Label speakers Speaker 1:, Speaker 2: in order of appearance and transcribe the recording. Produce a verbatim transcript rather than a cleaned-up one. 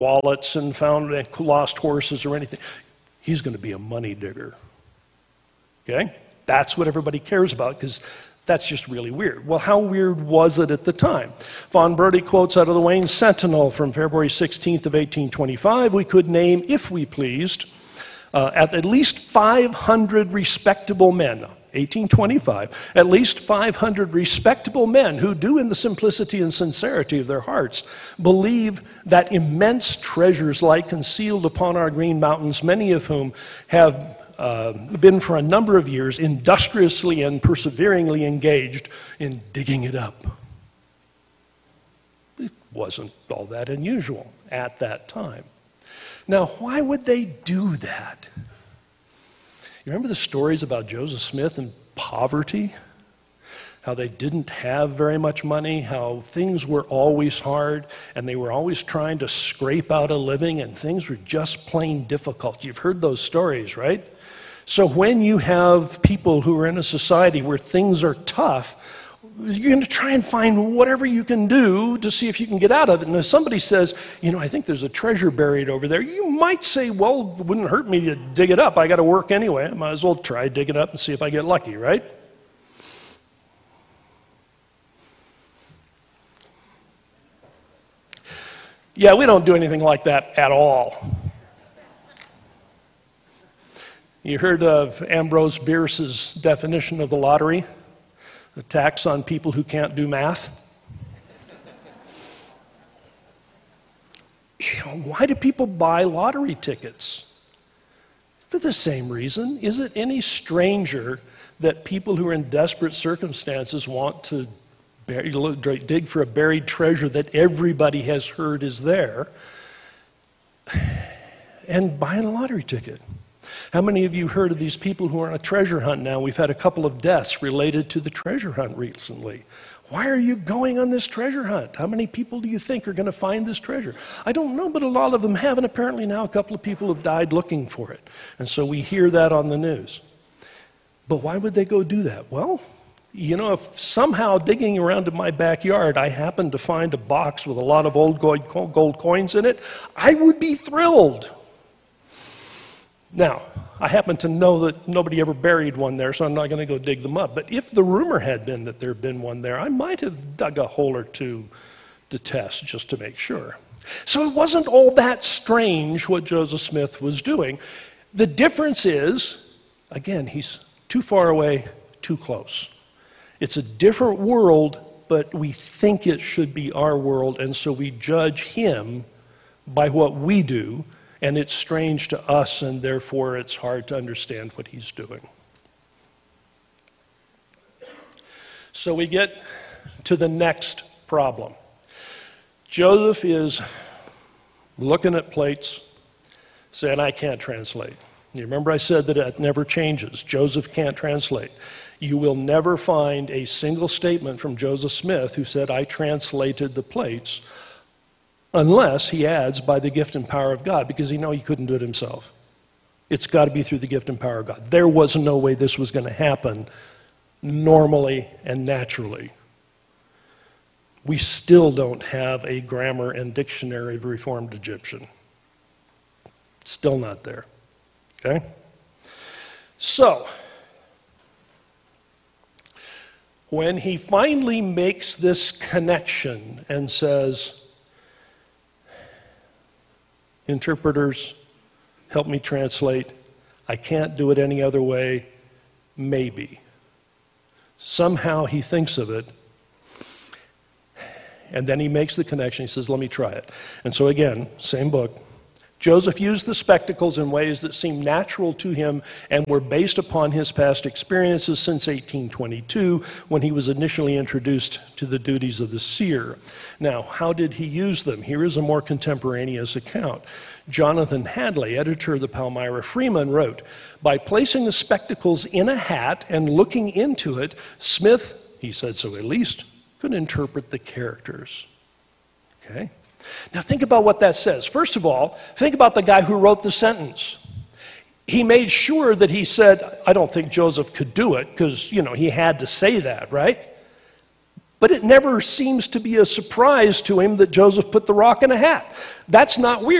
Speaker 1: wallets and found lost horses or anything. He's going to be a money digger. Okay? That's what everybody cares about, because that's just really weird. Well, how weird was it at the time? Von Brody quotes out of the Wayne Sentinel from February sixteenth of eighteen twenty-five, we could name, if we pleased, uh, at, at least five hundred respectable men, eighteen twenty-five, at least five hundred respectable men who do, in the simplicity and sincerity of their hearts, believe that immense treasures lie concealed upon our green mountains, many of whom have uh, been for a number of years industriously and perseveringly engaged in digging it up. It wasn't all that unusual at that time. Now, why would they do that? You remember the stories about Joseph Smith and poverty? How they didn't have very much money, how things were always hard, and they were always trying to scrape out a living, and things were just plain difficult. You've heard those stories, right? So when you have people who are in a society where things are tough, you're going to try and find whatever you can do to see if you can get out of it. And if somebody says, you know, I think there's a treasure buried over there, you might say, well, it wouldn't hurt me to dig it up. I got to work anyway. I might as well try dig it up and see if I get lucky, right? Yeah, we don't do anything like that at all. You heard of Ambrose Bierce's definition of the lottery? A tax on people who can't do math. You know, why do people buy lottery tickets? For the same reason. Is it any stranger that people who are in desperate circumstances want to bury, dig for a buried treasure that everybody has heard is there and buy a lottery ticket? How many of you heard of these people who are on a treasure hunt now? We've had a couple of deaths related to the treasure hunt recently. Why are you going on this treasure hunt? How many people do you think are going to find this treasure? I don't know, but a lot of them have, and apparently now a couple of people have died looking for it. And so we hear that on the news. But why would they go do that? Well, you know, if somehow digging around in my backyard I happen to find a box with a lot of old gold coins in it, I would be thrilled. Now, I happen to know that nobody ever buried one there, so I'm not going to go dig them up. But if the rumor had been that there had been one there, I might have dug a hole or two to test just to make sure. So it wasn't all that strange what Joseph Smith was doing. The difference is, again, he's too far away, too close. It's a different world, but we think it should be our world, and so we judge him by what we do. And it's strange to us, and therefore it's hard to understand what he's doing. So we get to the next problem. Joseph is looking at plates, saying, I can't translate. You remember I said that it never changes. Joseph can't translate. You will never find a single statement from Joseph Smith who said, I translated the plates, unless he adds by the gift and power of God, because he knows he couldn't do it himself. It's got to be through the gift and power of God. There was no way this was going to happen normally and naturally. We still don't have a grammar and dictionary of Reformed Egyptian. Still not there. Okay? So, when he finally makes this connection and says, interpreters, help me translate. I can't do it any other way. Maybe. Somehow he thinks of it, and then he makes the connection. He says, let me try it. And so again, same book. Joseph used the spectacles in ways that seemed natural to him and were based upon his past experiences since eighteen twenty-two, when he was initially introduced to the duties of the seer. Now, how did he use them? Here is a more contemporaneous account. Jonathan Hadley, editor of the Palmyra Freeman, wrote, by placing the spectacles in a hat and looking into it, Smith, he said so at least, could interpret the characters. Okay? Now think about what that says. First of all, think about the guy who wrote the sentence. He made sure that he said, I don't think Joseph could do it, because, you know, he had to say that, right? But it never seems to be a surprise to him that Joseph put the rock in a hat. That's not weird.